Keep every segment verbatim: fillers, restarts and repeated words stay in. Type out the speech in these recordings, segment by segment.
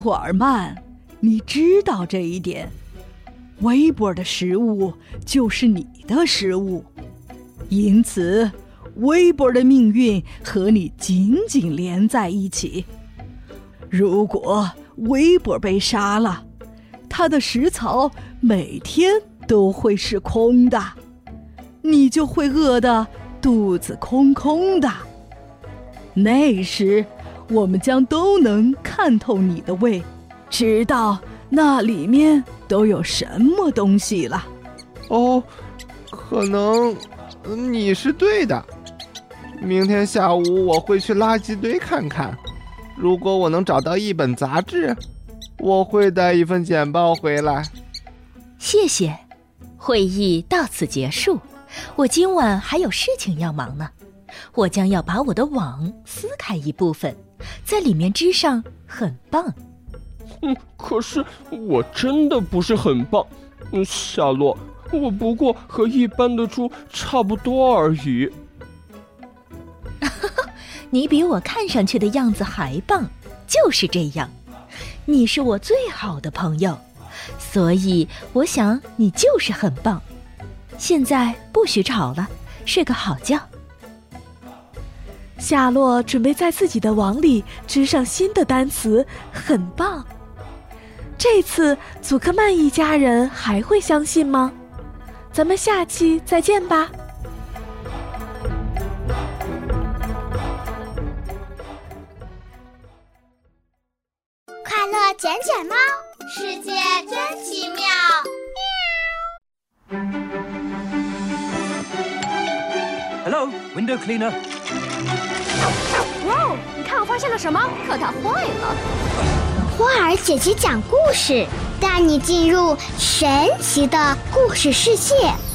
霍尔曼，你知道这一点，威博的食物就是你的食物，因此威博的命运和你紧紧连在一起。如果威博被杀了，他的食槽每天都会是空的，你就会饿得肚子空空的。那时我们将都能看透你的胃，知道那里面都有什么东西了。 哦，可能你是对的。明天下午我会去垃圾堆看看，如果我能找到一本杂志，我会带一份简报回来。 谢谢，会议到此结束。我今晚还有事情要忙呢，我将要把我的网撕开一部分，在里面织上很棒。 嗯，可是我真的不是很棒，嗯，夏洛，我不过和一般的猪差不多而已。 你比我看上去的样子还棒，就是这样。你是我最好的朋友，所以我想你就是很棒。现在不许吵了，睡个好觉。 夏洛准备在自己的网里织上新的单词，很棒。这次祖克曼一家人还会相信吗？咱们下期再见吧。 快乐捡捡猫，世界真奇妙。 Hello, window cleaner. 哇，你看我发现了什么？可它坏了。 花儿姐姐讲故事，带你进入神奇的故事世界。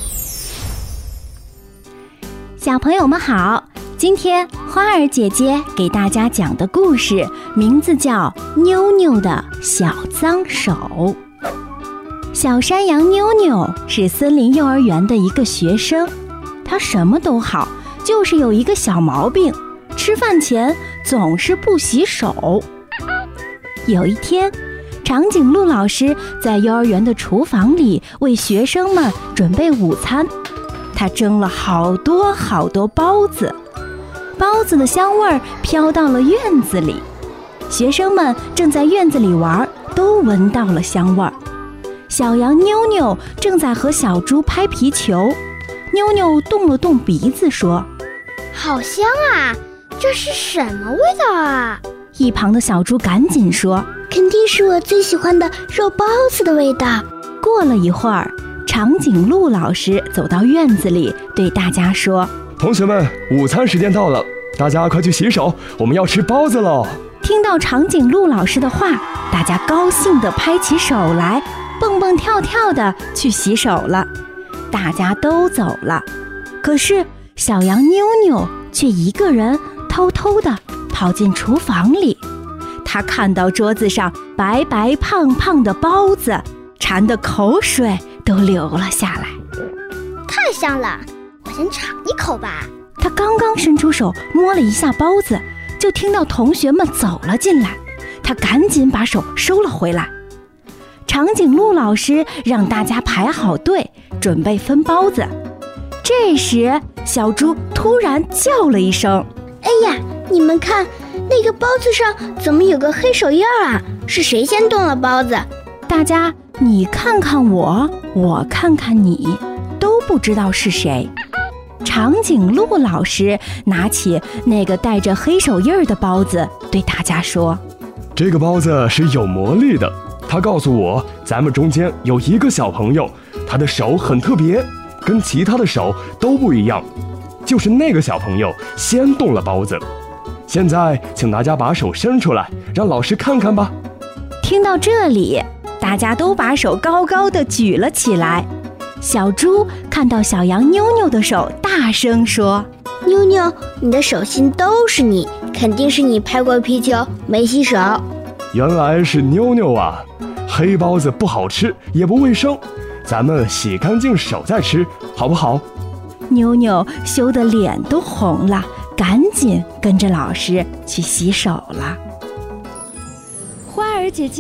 小朋友们好，今天花儿姐姐给大家讲的故事名字叫《妞妞的小脏手》。小山羊妞妞是森林幼儿园的一个学生，她什么都好，就是有一个小毛病，吃饭前总是不洗手。有一天，长颈鹿老师在幼儿园的厨房里为学生们准备午餐，他蒸了好多好多包子，包子的香味儿飘到了院子里，学生们正在院子里玩，都闻到了香味儿。小羊妞妞正在和小猪拍皮球，妞妞动了动鼻子说： 好香啊，这是什么味道啊？ 一旁的小猪赶紧说： 肯定是我最喜欢的肉包子的味道。 过了一会儿，长颈鹿老师走到院子里，对大家说： 同学们，午餐时间到了，大家快去洗手，我们要吃包子喽。 听到长颈鹿老师的话，大家高兴地拍起手来，蹦蹦跳跳地去洗手了。大家都走了，可是小羊妞妞却一个人偷偷地跑进厨房里。他看到桌子上白白胖胖的包子，馋得口水都流了下来。 太香了，我先尝一口吧。 他刚刚伸出手摸了一下包子，就听到同学们走了进来，他赶紧把手收了回来。长颈鹿老师让大家排好队，准备分包子。这时，小猪突然叫了一声： 哎呀，你们看，那个包子上怎么有个黑手印啊？是谁先动了包子？ 大家你看看我，我看看你，都不知道是谁。长颈鹿老师拿起那个带着黑手印的包子，对大家说： 这个包子是有魔力的，他告诉我，咱们中间有一个小朋友，他的手很特别，跟其他的手都不一样，就是那个小朋友先动了包子。现在请大家把手伸出来，让老师看看吧。 听到这里，大家都把手高高的举了起来。小猪看到小羊妞妞的手，大声说： 妞妞，你的手心都是泥，肯定是你拍过皮球没洗手。 原来是妞妞啊，黑包子不好吃也不卫生，咱们洗干净手再吃好不好？ 妞妞羞得脸都红了，赶紧跟着老师去洗手了。 花儿姐姐